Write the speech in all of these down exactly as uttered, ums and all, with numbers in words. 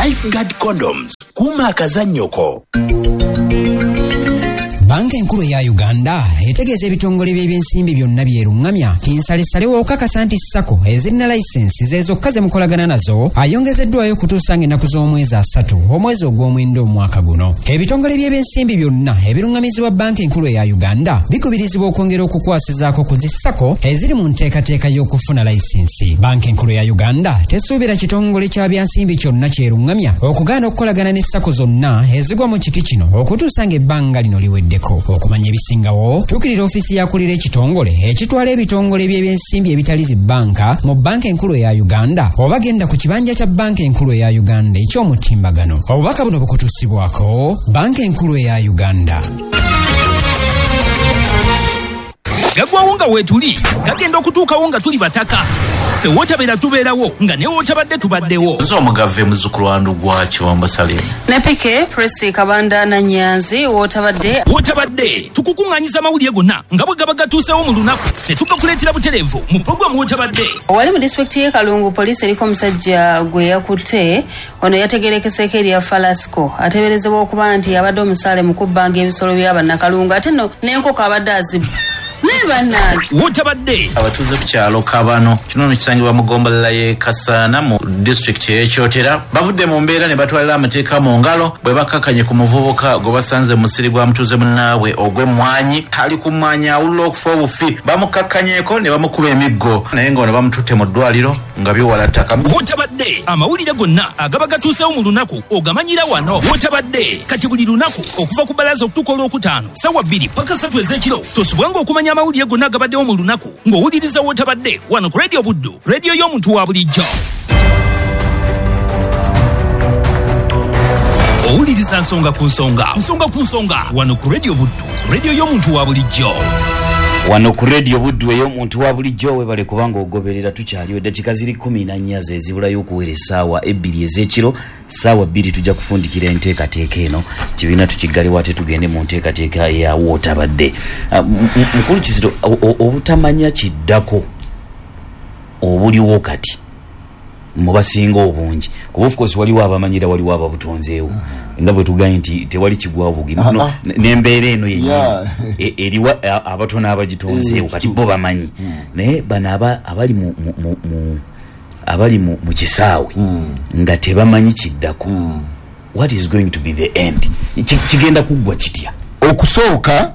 Lifeguard Condoms, kuma akazannyoko. Banka enkulu ya Uganda etegeeza ebitongole by'ebyensimbi byonna byerungamya tinsalesalewo okukakasa nti Sako ezirina layisensi zezokka ze mukolagana nazo ayongezeddwayo okutuusa ng'ennaku z'omwezi asatu omwezi ogw'omwenda omwaka guno. Ebitongole by'ebyensimbi byonna ebirungamizibwa banka enkulu ya Uganda bikubirizibwa okwongera okukwasizaako ku zi Sako eziri mu nteekateeka y'okufuna layisensi. Banka enkulu ya Uganda tesuubira kitongole kya byansimbi kyonna kyerungamya okugaana okukolagana ne Sako zonna ezigwa mu kiti kino okutuusa ng'ebbanga lino liwedde. Okumanya ebisingawo tukirira ofisi yakulira ekitongole ekitwala ebitongole by'ebyensimbi ebitali zi banka mu banka enkulu ya Uganda oba genda ku kibanja kya banka enkulu ya Uganda eky'omutimbagano. Obubaka buno bukutuusibwako banka enkulu ya Uganda. Gagwawo nga weetuli gagenda okutuukawo nga tuli bataka ffe wootabera tubeerawo nga ne wootabadde tubaddewo. Nze omugave muzzukulu wa Ndugwa Kiwamba Salim ne Pike Presi Kabanda na Nyanzi wootabadde wootabadde tukukuŋŋaanyiza amawulire gonna nga bwe gaba gatuusewo mu lunaku ne tugakuleetera butereevu mu pulogulaamu wootabadde. Wali mu disitulikiti y'e Kalungu poliisi eriko omusajja gwe yakutte ono yategeerekeseeko erya Falasco ateeberezebwa okuba nti abadde omusaale mu kubbanga ebisolo by'abannakalungu ate nno n'enkoko abadde azibba. Wootabadde abatuuze ku kyalo Kabano kino nikisangibwa mu Gombalala y'e Kasaana mu district y'e Kyotera bavudde mu mbeera ne batwalira amateeka mu ngalo bwe bakakanye ku muvubuka gwe basanze mu musiri gwa mutuuze munnaabwe ogw'emmwanyi ali ku mmwanyi awulula okufa obufi bamukakkanyeeko ne bamukuba emiggo naye ng'ono bamututte mu ddwaliro nga biwala ttaka. Wootabadde amawulire gonna agaba gatuusewo mu lunaku ogamanyira wano. Wootabadde kati buli lunaku okuva ku bbalaza okutuuka olwokutaano ssaawa bbiri paka ssatu ez'ekiro tosubwanga okumanya amawulire gonna agabaddewo mu lunaku ng'owuliriza Wootabadde wano ku Radio Buddu, rediyo y'omuntu wa bulijjo. Owuliriza nsonga ku nsonga nsonga ku nsonga wano ku Radio Buddu, rediyo y'omuntu wa bulijjo. Wano ku Radio Buddu ey'omuntu wa bulijjo webale kubanga ogoberera tukyaliwo eddakiika ziri kumi na nnya zezibulayo okuwera essaawa ebbiri ez'ekiro. Ssaawa bbiri tujja kufundikira enteekateeka eno kibiina tukiggalewo ate tugende mu nteekateeka ya Wootabadde. Mukulu Kizito obutamanya kiddako obuliwo kati mu basinga obungi kuba of course waliwo abamanyira waliwo ababutonzeewo nga bwe tugaye nti tewali kigwawo bugi no, n'embeera eno yennyini eriwa abatono abagitonzeewo kati bo bamanyi naye bano abali mu abali mu kisaawe nga tebamanyi kiddako what is going to be the end? Kigenda kuggwa kitya? Okusooka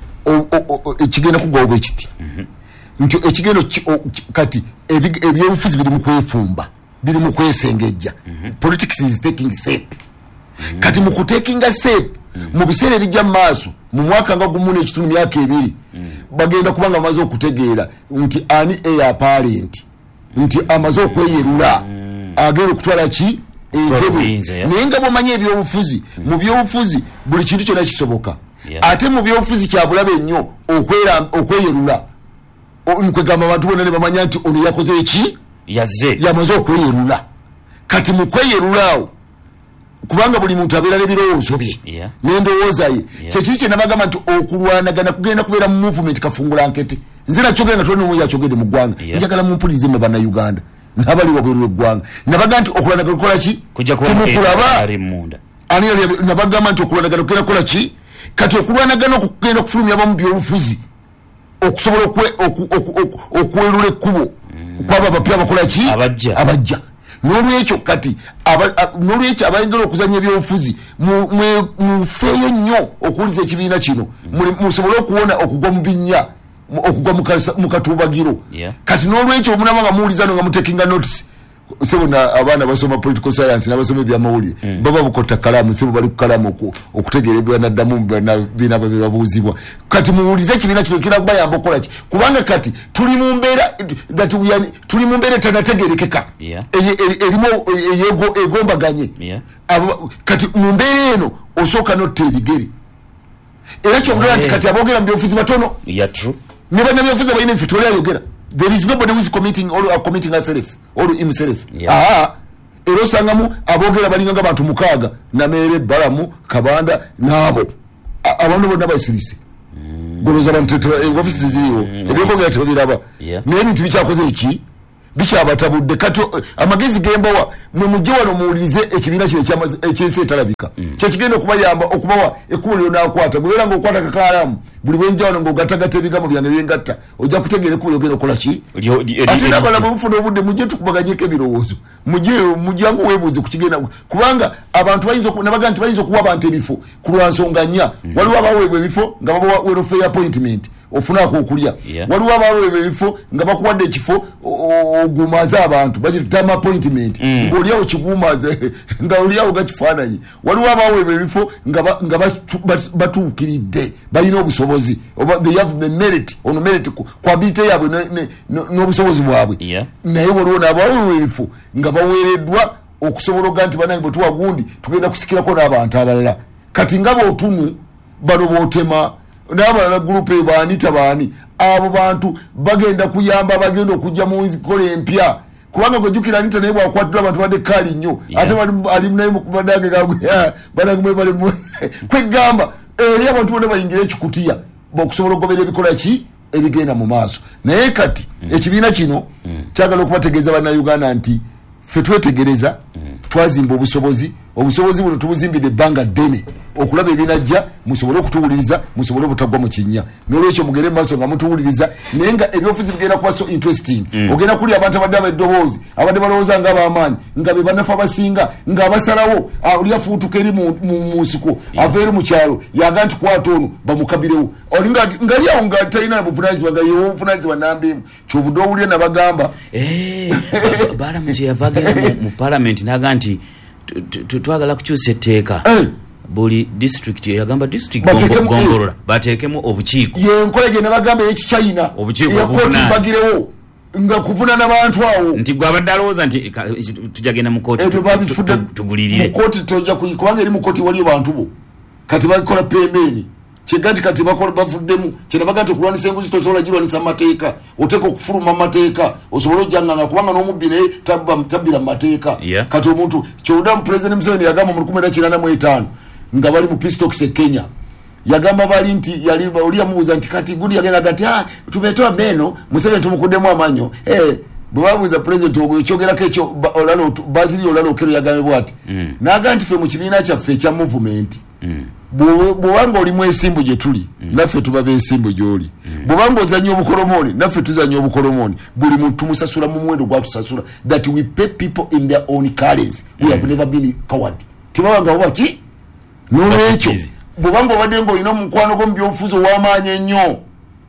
ekigenda kuggwawo bwe kiti nti ekigendo kati ebyobufuzi biri mu kwefumba biri mu kwesengejja. Politics is taking shape. Kati mu taking a shape mu biseera ebijja mu maaso mu mwaka nga gumu n'ekitundu myaka ebiri bagenda kubanga amaze okutegeera nti ani eya parent nti amaze okweyerula agenda okutwala ki entebe naye nga bw'omanya ebyobufuzi mu byobufuzi buli kintu kyonna kisoboka ate mu byobufuzi kyabulabe nnyo okweyerula nkwegamba abantu bonna ne bamanya nti ono yakoze eki yazze yamaze okweyerula. Kati mu kweyerulaawo kubanga buli muntu abeera n'ebirowoozo bye n'endowooza ye kyekiri kye nabagamba nti okulwanagana kugenda kubeera mu movement kafungula nkete. Nze nakyogera nga tolina omu yakyogedde mu ggwanga njagala mumpulirize mu bannayuganda n'abali wabweru w'eggwanga nabaga nti okulwanagana kukola ki timukulaba ani nabagamba nti okulwanagana kugenda kukola ki kati okulwanagana okugenda okufulumya abamu byobufuzi okusobola okwerula ekkubo kwaba abapya abakola ki abajja. N'olwekyo kati n'olwekyo abayingira okuzanya ebyobufuzi mufeeyo nnyo okuwuliza ekibiina kino musobole okuwona okugwa mu binnya okugwa mu katuubagiro. Kati n'olwekyo omunaba nga muwuliza no nga mutekinga notice sebo na abaana basoma political science n'abasoma ebyamawulire baba bukota kalamu sebo bali ku kalamu okutegeera ebyo naddamu bina babuuzibwa. Kati muwulize ekibiina kino kirabayamba okukola ki kubanga kati tuli mu mbeera tuli mu mbeera etanategeerekeka erimu egombaganye. Kati mu mbeera eno osooka notta ebigere era kyokugera nti kati aboogera mu byobufuzi batono ne bannabyobufuzi abalina ebife toli ayogera. There is nobody who is committing or uh, committing herself or himself. Yeah. Aha. Ero sangamu abogera balinga nga bantu mukaaga na mere balamu kabanda nabo. Abantu bonna basirise. Goloza bantu offices ziriwo. Ebiko byatobiraba. Ne ebintu bikyakoze iki bikyabatabudde kati amagezi gembawa mwe mujje wano muwulirize ekibiina kino ekyensi etalabika kyekigenda okubayamba okubawa ekkubo lyonakwata gweera ngaokwata kakalamu buli bwenja wano ngaogatagatta ebigambo byange byengatta ojja kutegeera ekkubo lyogenda okola ki ate nabala bamufuna obudde mujje tukubaganyeko ebirowoozo mujjangu weebuuze ku kigenda kubanga abantu nabaga nti bayinza okuwa abantu ebifo ku lwansonga nnya waliwo abaweebwa ebifo nga babawa welfare appointment ofunako okulya waliwo abaweebwa ebifo nga bakuwadde ekifo ogumaze abantu bagitama appointment ng'oliawo kigumaze nga oliawo gakifaananyi waliwo abaweebwa ebifo nga batuukiridde balina obusobozi they have the merit ono merit ku ability yaabwe n'obusobozi bwabwe naye waliwo n'abaweebwa ebifo nga baweereddwa okusobola oga nti banange bwe tuwa gundi tugenda kusikirako n'abantu abalala kati nga bootunu bano bootema n'abalala gurupu eyo baani tabaani abo bantu bagenda kuyamba bagenda okujja mu nkola empya kubanga gwejjukira anita naye bwakwatula abantu badde kaali nnyo ate ali naye mukubadange badange bali kwegamba eri abantu bonna bayingira ekikutiya bokusobola okugobera ebikola ki ebigenda mu maaso naye kati ekibiina kino kyagala okubategeeza bannayuganda nti ffe twetegereza twazimba obusobozi obusobozi buno tubuzimbidde ebbanga ddene okulaba ebinajja musobole okutuwuliriza musobole obutagwa mu kinnya n'olwekyo mugere maaso nga mutuwuliriza naye nga ebyofizi bigenda kuba so interesting ogenda kuli abantu abadde abeddoboozi abadde balowooza nga ab'amaanyi nga be bannafu abasinga ng'abasalawo oli afuutuka eri mu nsiko ava eri mu kyalo yaga nti kwata ono bamukabirewo oli ngali awo nga talina buvunanyizibwa nga yewe obuvunanyizibwa nambeemu kyovudde owulire nabagamba balamuti yava agenda mu palamenti naga nti twagala kukyusa etteeka buli district yagamba district gombolola bateekemu obukiiko yenkola gye nebagamba eyekichina eyakooti bagirewo nga kuvunana bantu awo nti gwe abadde alowooza nti tujagenda mu kooti tugulirire mukooti tojja kubanga eri mukooti waliyo bantu bo kati bakola pembeni kyegati kati bakola bavuddemu kyenabaga nti okulwanisa enguzi tosobola girwanisa mateeka oteeka okufuluma mateeka osobola ojjanganga kubanga n'omubbi naye tabbira mu mateeka kati omuntu kyowuddamu pulezidenti Museveni yagamba mu lukumi na kinaana mu etaano nga bali mu peace talks e Kenya yagamba bali nti yali oli yamubuuza nti kati gundi yagenda gati ah tumetoa meno Museveni tumukuddemu amanyo eh bwe babuuza pulezidenti ogwo ekyogerako ekyo olalo Bazili olalo okero yagambe bwati naga nti ffe mu kibiina kyaffe ekya movement bwobanga oli mwesimbu gye tuli naffe tuba besimbu gy'oli bwobanga ozanya obukolomoni naffe tuzanya obukolomoni buli muntu tumusasula mu muwendo gwatusasula that we pay people in their own currency we have never been coward tibawanga oba ki n'olwekyo bwobanga obadde ng'olina omukwano gwo mu byobufuzi ow'amaanyi ennyo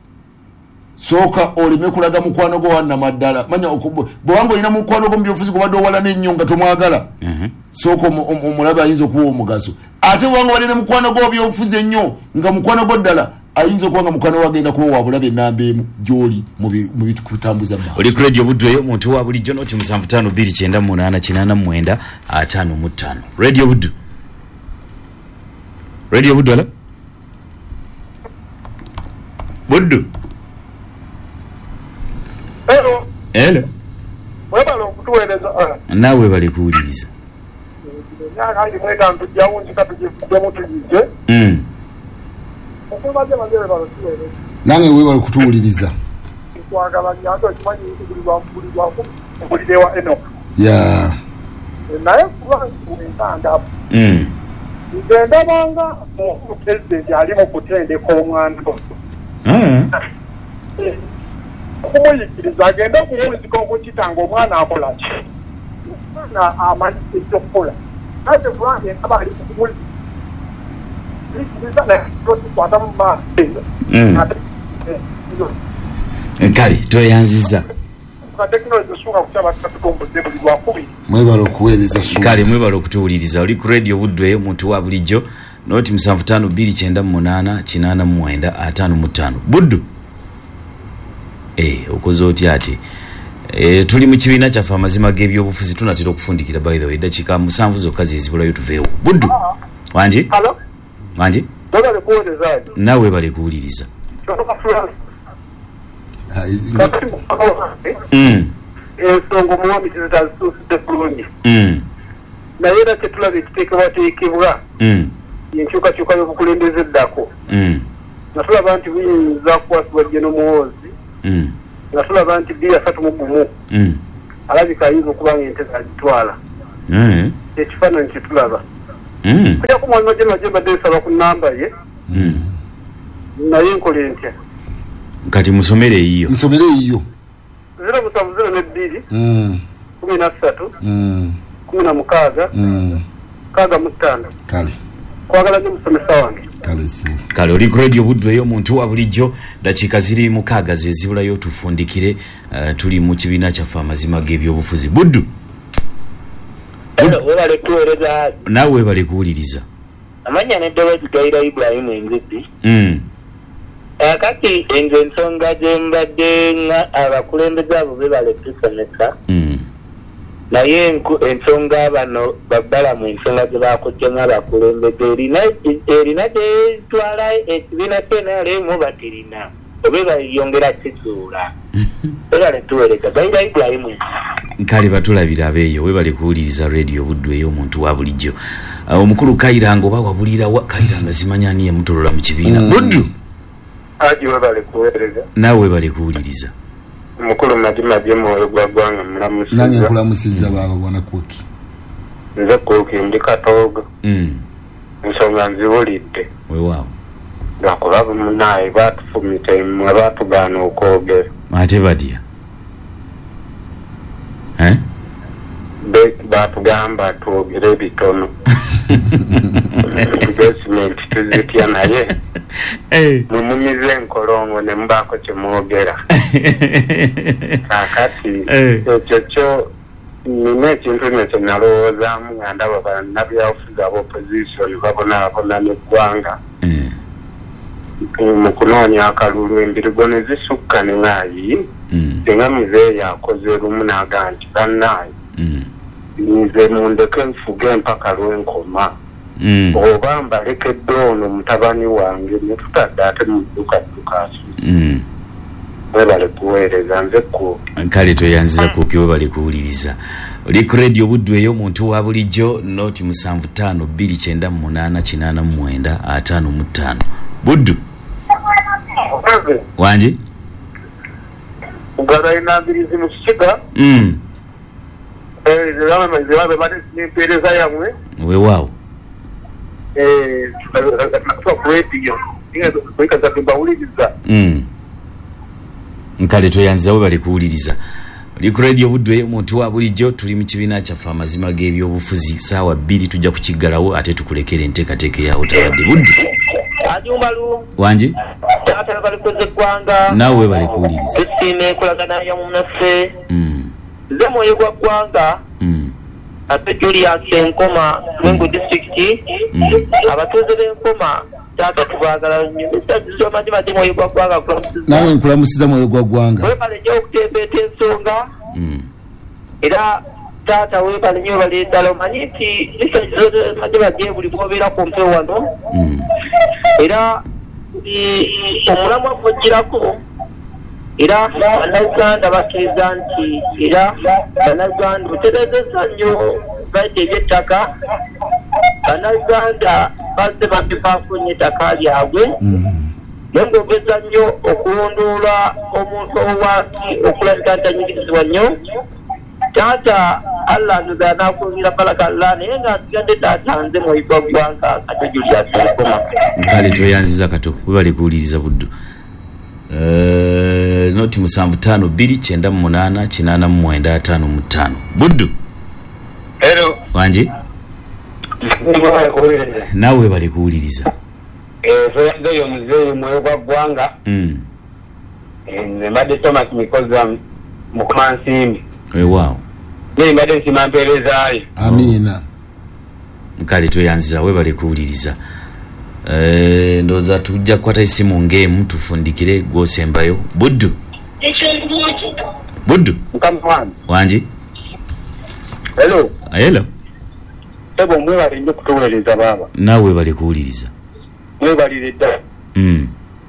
sooka oleme kulaga mukwano gwo wannamaddala manya bwobanga olina mukwano gwo mu byobufuzi gwobadde owala n'ennyo nga tomwagala sooka omulabe ayinza okuwa omugaso ate bwobanga obadde ne mukwano gwo byobufuzi ennyo nga mukwano gwo ddala ayinza okuba nga mukwano wagenda kuba wabulabe enamba emu gy'oli mu bikutambuza maaso oli ku radio buddu omuntu wa bulijjo noti musanvu ttaano bbiri kyenda munaana kinaana mu mwenda ataano mu ttaano radio buddu radio buddu ala buddu hello hello webala okutuweereza naawe bali kuwuliriza nyaka ndi mwega ntujjawo nzika tugifuddemu tugize okumaze maze webala tuweereza nange webala okutuwuliriza twagala nyanto kimanyi buli buli bwaku buli wa Enoch ya naye kuba entanda mm ngenda banga mu president ali mu kutendeka omwana mm kumuyikiriza agenda kumuzika okukitanga omwana akola ki omwana amanyi ekyokukola ate kulange aba ali kumuli kwata mu maaso kale tweyanziza mwebala okuweereza kale mwebala okutuwuliriza oli ku radio buddu eyo muntu wa bulijjo noti musanvu ttaano bbiri kyenda mu munaana kinaana mu mwenda ataano mu ttaano buddu eh okoze otya ati eh tuli mu kibiina kyaffe amazima g'ebyobufuzi tunatera okufundikira by the way dakiika musanvu zokka zezibulayo tuveewo buddu wangi wangi nawe bale kuwuliriza ensonga omuwami tezitazituusudde bulungi naye era kyetulaba ekiteekebwateekebwa yenkyukakyuka y'obukulembeze eddako nga tulaba nti buyinza kukwasibwa jje n'omuwoozi nga tulaba nti bbiri asatu mu gumu alabika ayinza okuba ng'ente zagitwala ekifaananyi kyetulaba kuja ku mwalimu gye naje mbadde nsaba ku nnamba ye naye nkole ntya kati musomere eyiyo musomere eyiyo zero musanvu zero n'ebbiri kumi na ssatu kumi na mukaaga kaaga mu ttaano kale kwagala nnyo musomesa wange kale oli ku radio Buddu eyo omuntu wa bulijjo dakiika ziri mukaaga ze zibulayo tufundikire uh, tuli mu kibiina kyaffe amazima g'ebyobufuzi Buddu naawe webale kuwuliriza amanya n'eddoboozi gaira Ibrahim Enziddi mm. kati enze ensonga gye mbadde nga abakulembeze abo bebale tusomesa mm. naye ensonga bano babbala mu ensonga gye bakoddemu abakulembeze erina erina gyetwala ekibiina kyenalemu batirina obe bayongera kizuula ebale tuweereza gaira Ibrahim kale batulabira abeeyo webale kuwuliriza radio Buddu eyo omuntu wa bulijjo omukulu Kairanga oba wabulira wa Kairanga zimanya niye mutolola mu kibiina mm. Buddu aji webale kuweereza nawe webale kuwuliriza mukulu madima je moyo gwa gwanga mulamusiza nange kulamusiza baba bwana Kuki nze Kuki ndi Katoga mm nsonga nziwulidde weewaawo ngakulaba munaye batufumita imwe batugana okwogera ate badya eh be batugamba twogere bitono investment tuzitya naye mumumize enkolongo ne mbako kyemwogera kakati ekyo kyo nina ekintu nekyo nalowoozaamu nga ndaba bannabyabufuzi ab'opposition babonaabona n'eggwanga mu kunoonya akalulu embirigo ne zisukka ne ngaayi singa muzeeyi akoze lumu n'agaa nti bannaayi nze mundeke nfuge empaka lwenkoma oba mbalekedde ono mutabani wange netutadde ate muddukaddukasi webale kuweereza nze Kuki kale toyanziza Kuki webale kuwuliriza oli ku radio Buddu eyo omuntu wa bulijjo noti musanvu ttaano bbiri kyenda munaana kinaana mu mwenda ataano mu ttaano Buddu wangi ugala inambirizi mu kikiga mm. zirame zibabe bade nimpereza yamwe weewaawo eh nakutwa ku radio inga kuikaza kubawuliriza mm. nkale toyanziza webale kuwuliriza oli ku radio Buddu eyo omuntu wa bulijjo tuli mu kibiina kyaffe amazima g'ebyobufuzi saawa bbiri tujja kukiggalawo ate tukulekere enteekateeka yawo tabadde Buddu ajumbalu wangi taata balikoze gwanga naawe webale kuwuliriza tusime kulagana ya munaffe mm. ze moyo gwa gwanga mm. ate Julius Enkoma Mengo district mm. abatuuze b'Enkoma taata tubaagala nnyo esazizo madi madi moyo gwa gwanga nawe nkulamusiza moyo gwa gwanga webale nnyo okuteebeeta ensonga mm. era taata webale nnyo bali ddala omanyi nti esazizo madi madi buli bwobeera ku mpe wano mm. era omulamu afujjirako era bannayuganda bakkiriza nti era bannayuganda oterezesa nnyo baite eby'ettaka bannayuganda bazze bambi bafunye ettaka lyabwe naye ng'ogeza nnyo okulondoola omuntu owansi okulabika nti anyigirizibwa nnyo taata allah nzira nakuumira baraka allah naye nga nsigadde taata nze moyigwa ggwanga kate Julius Enkoma kale toyanziza kato webale kuwuliriza Buddu Uh, noti musanvu ttaano bbiri kyenda mu munaana kinaana mu mwenda ataano mu ttaano Buddu hello wangi naawe webale kuwuliriza soyanze yo muzeeyi moyo gwa ggwanga mbadde Thomas Mikoza mukoma nsimbi weewaawo naye mbadde nsima mpeerezaayo amiina kale toyanziza webale kuwuliriza Eh, ndoza tujja kukwata isimu ngemu tufundikire gwosembayo Buddu Buddu wangi hello hello ebo mwebale nnyo kutuweereza baba naawe bale kuwuliriza mwebalire ddala mm.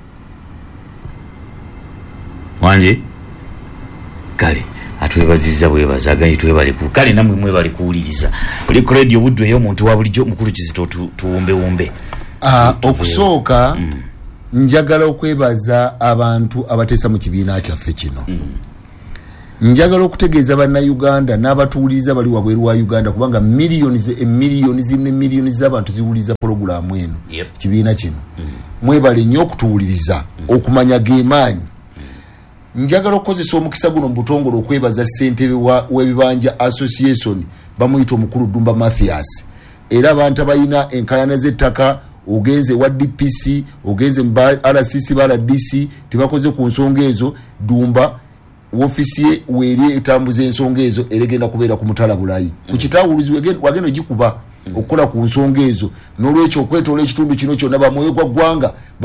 wangi kale atwebaziza bwebaza aganye twebale ku kale namwe mwebale kuwuliriza oli ku radio Buddu eyo omuntu wa bulijjo mukulu kizito tuwumbe wumbe Uh, okusooka mm. njagala okwebaza abantu abateesa mu kibiina kyaffe kino mm. njagala okutegeeza bannayuganda n'abatuwuliriza bali wabweru wa Uganda kubanga millions e millions ne millions z'abantu ziwuliriza programu eno Yep. kibiina kino mm. mwebale nnyo okutuwuliriza mm. okumanya geemaanyi mm. njagala okukozesa omukisa guno mu butongole okwebaza ssentebe w'ebibanja association bamuyita omukulu Dumba Mathias era abantu abalina enkayana z'ettaka ogenze wa D P C ogenze mu R C C ba R D C tibakoze ku nsonga ezo Dumba ofisi weeri etambuza ensonga ezo eregenda kubeera ku mutala bulayi mm. ku kitawuluzi wagenda ogikuba mm. okukola ku nsonga ezo n'olwekyo okwetoola ekitundu kino kyonna bamwoyo gwa ggwanga